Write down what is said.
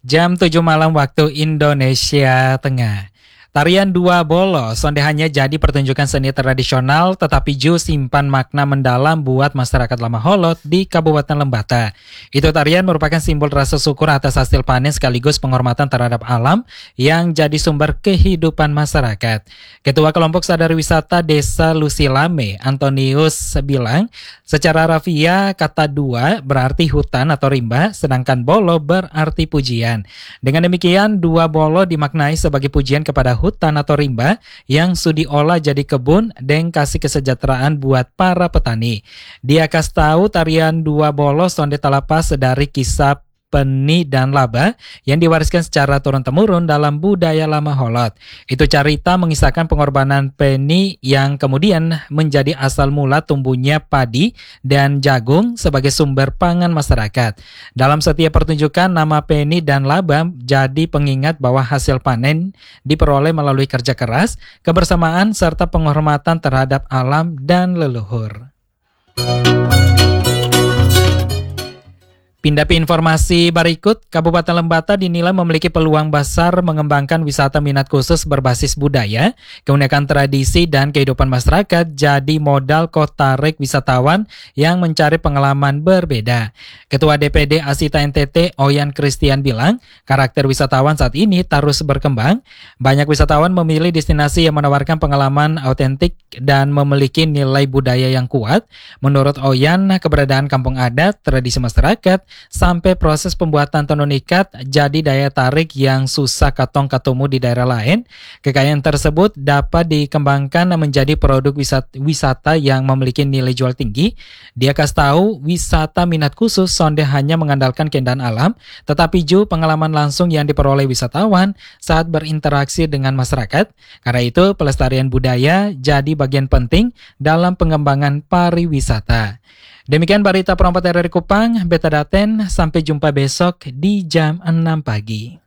Jam 7 malam waktu Indonesia Tengah. Tarian Dua Bolo sondehannya jadi pertunjukan seni tradisional tetapi simpan makna mendalam buat masyarakat Lama Holot di Kabupaten Lembata. Itu tarian merupakan simbol rasa syukur atas hasil panen sekaligus penghormatan terhadap alam yang jadi sumber kehidupan masyarakat. Ketua Kelompok Sadar Wisata Desa Lusilame, Antonius bilang, secara rafiah kata dua berarti hutan atau rimba, sedangkan bolo berarti pujian. Dengan demikian, Dua Bolo dimaknai sebagai pujian kepada hutan atau rimba yang sudi olah jadi kebun dan kasih kesejahteraan buat para petani. Dia kasih tahu tarian Dua Bolo sonde talapas dari kisah Peni dan Laba yang diwariskan secara turun-temurun dalam budaya Lama Holot. Itu cerita mengisahkan pengorbanan Peni yang kemudian menjadi asal mula tumbuhnya padi dan jagung sebagai sumber pangan masyarakat. Dalam setiap pertunjukan, nama Peni dan Laba jadi pengingat bahwa hasil panen diperoleh melalui kerja keras, kebersamaan, serta penghormatan terhadap alam dan leluhur. Pindah ke informasi berikut, Kabupaten Lembata dinilai memiliki peluang besar mengembangkan wisata minat khusus berbasis budaya, keunikan tradisi, dan kehidupan masyarakat jadi modal tarik wisatawan yang mencari pengalaman berbeda. Ketua DPD Asita NTT, Oyan Christian bilang, karakter wisatawan saat ini terus berkembang. Banyak wisatawan memilih destinasi yang menawarkan pengalaman autentik dan memiliki nilai budaya yang kuat. Menurut Oyan, keberadaan kampung adat, tradisi masyarakat, sampai proses pembuatan tenun ikat jadi daya tarik yang susah ketemu di daerah lain. Kekayaan tersebut dapat dikembangkan menjadi produk wisata yang memiliki nilai jual tinggi. Dia kasih tahu wisata minat khusus sonde hanya mengandalkan keindahan alam, tetapi pengalaman langsung yang diperoleh wisatawan saat berinteraksi dengan masyarakat. Karena itu pelestarian budaya jadi bagian penting dalam pengembangan pariwisata. Demikian berita perempat dari Kupang, Beta Daten, sampai jumpa besok di jam 6 pagi.